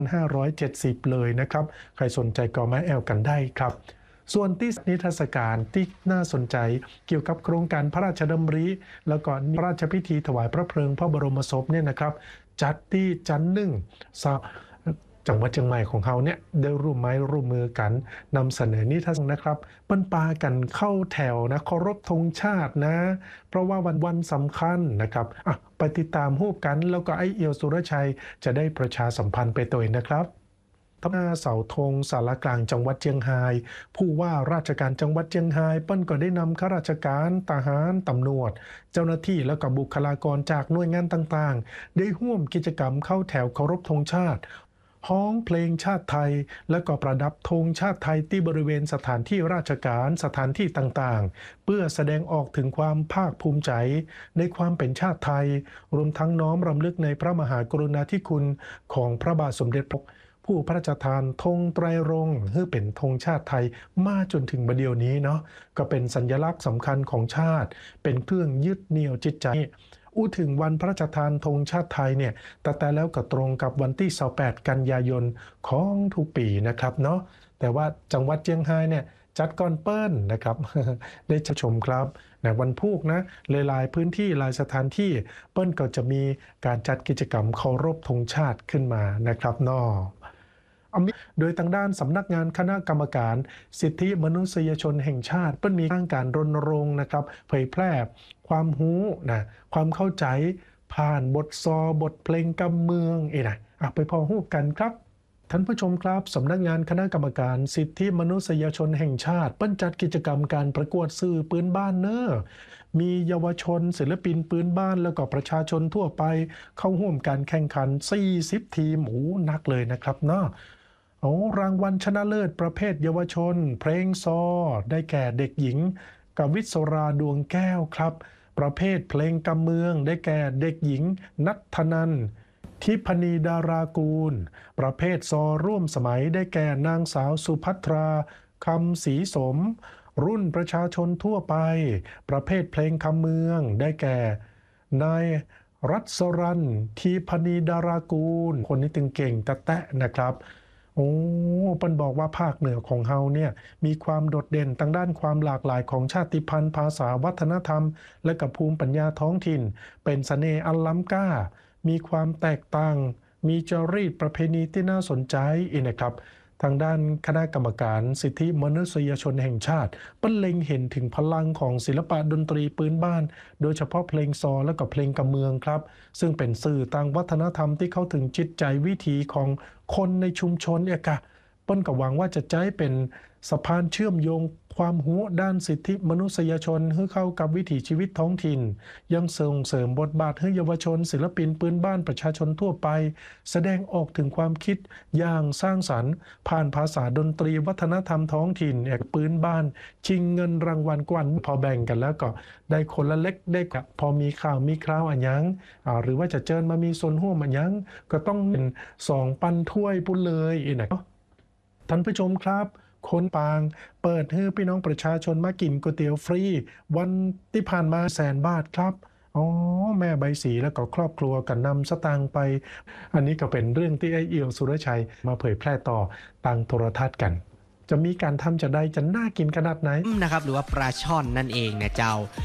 570เลยนะครับใครสนใจก็มาแอลกันได้ครับส่วนที่นิทรรศการที่น่าสนใจเกี่ยวกับโครงการพระราชดำริแล้วก็พระราชพิธีถวายพระเพลิงพระบรมศพเนี่ยนะครับจัดที่จันทร์หนึ่งจังหวัดเชียงใหม่ของเขาเนี่ยได้ร่วมไม้ร่วมมือกันนำเสนอนิทรรศการนะครับปั้นปากันเข้าแถวนะเคารพธงชาตินะเพราะว่าวันสำคัญนะครับไปติดตามรูปกันแล้วก็ไอเอียวสุรชัยจะได้ประชาสัมพันธ์ไปตัวเองนะครับหน้าเสาธงสารกลางจังหวัดเชียงรายผู้ว่าราชการจังหวัดเชียงรายเปิ้นก็ได้นำข้าราชการทหารตำรวจเจ้าหน้าที่แล้วก็บุคลากรจากหน่วยงานต่างๆได้ร่วมกิจกรรมเข้าแถวเคารพธงชาติฮ้องเพลงชาติไทยและก็ประดับธงชาติไทยที่บริเวณสถานที่ราชการสถานที่ต่างๆเพื่อแสดงออกถึงความภาคภูมิใจในความเป็นชาติไทยรวมทั้งน้อมรำลึกในพระมหากรุณาธิคุณของพระบาทสมเด็จพระผู้พระราชทานธงไตรรงค์ให้เป็นธงชาติไทยมาจนถึงบัดเดี๋ยวนี้เนาะก็เป็นสัญลักษณ์สำคัญของชาติเป็นเครื่องยึดเหนี่ยวจิตใจถึงวันพระราชทานธงชาติไทยเนี่ยแต่แล้วก็ตรงกับวันที่28กันยายนของทุกปีนะครับเนาะแต่ว่าจังหวัดเชียงรายเนี่ยจัดก่อนเปิ้ลนะครับ ได้ชมครับในวันพุธนะหลายพื้นที่หลายสถานที่เปิ้ลก็จะมีการจัดกิจกรรมเคารพธงชาติขึ้นมานะครับเนาะโดยทางด้านสำนักงานคณะกรรมการสิทธิมนุษยชนแห่งชาติเปิ้ลมีการรณรงค์นะครับเผยแพร่ความรู้นะความเข้าใจผ่านบทเพลงกำเมืองไปพอฮู้กันครับท่านผู้ชมครับสำนักงานคณะกรรมการสิทธิมนุษยชนแห่งชาติเปิ้ลจัดกิจกรรมการประกวดสื่อปืนบ้านเนอะมีเยาวชนศิลปินปืนบ้านแล้วก็ประชาชนทั่วไปเข้าร่วมการแข่งขัน40ทีมนักเลยนะครับเนาะรางวัลชนะเลิศประเภทเยาวชนเพลงซอได้แก่เด็กหญิงกวิศราดวงแก้วครับประเภทเพลงกำเมืองได้แก่เด็กหญิงณัฐนันท์ทิพณีดารากูลประเภทซอร่วมสมัยได้แก่นางสาวสุภัทราคำศรีสมรุ่นประชาชนทั่วไปประเภทเพลงคำเมืองได้แก่นายรัศรันทีพณีดารากูลคนนี้ตึงเก่งแตะนะครับเปิ้นบอกว่าภาคเหนือของเฮาเนี่ยมีความโดดเด่นทางด้านความหลากหลายของชาติพันธุ์ภาษาวัฒนธรรมและกับภูมิปัญญาท้องถิ่นเป็นเสน่ห์อันล้ำค่ามีความแตกต่างมีจารีตประเพณีที่น่าสนใจนะครับทางด้านคณะกรรมการสิทธิมนุษยชนแห่งชาติเปิ้นเล็งเห็นถึงพลังของศิลปะดนตรีพื้นบ้านโดยเฉพาะเพลงซอและก็เพลงกำเมืองครับซึ่งเป็นสื่อทางวัฒนธรรมที่เข้าถึงจิตใจวิถีของคนในชุมชนเปิ้นก็หวังว่าจะใช้เป็นสะพานเชื่อมโยงความรู้ด้านสิทธิมนุษยชนให้เข้ากับวิถีชีวิตท้องถิ่นยังส่งเสริมบทบาทให้เยาวชนศิลปินพื้นบ้านประชาชนทั่วไปแสดงออกถึงความคิดอย่างสร้างสรรค์ผ่านภาษาดนตรีวัฒนธรรมท้องถิ่นพื้นบ้านชิงเงินรางวัลกว่าพอแบ่งกันแล้วก็ได้คนละเล็กได้กับพอมีข่าวมีคราวอันยังหรือว่าจะเจิญมามีส่วนร่วมอันยังก็ต้องเป็น2 ปันถ้วยปุ่นเลยนะท่านผู้ชมครับคนปางเปิดให้พี่น้องประชาชนมากินก๋วยเตี๋ยวฟรีวันที่ผ่านมา100,000 บาทครับแม่ใบศรีแล้วก็ครอบครัวกันนำสตางค์ไปอันนี้ก็เป็นเรื่องที่ไอเอี่ยวสุรชัยมาเผยแพร่ต่อทางโทรทัศน์กันจะมีการทำจะได้จะน่ากินขนาดไหนนะครับหรือว่าปลาช่อนนั่นเองนะเจ้า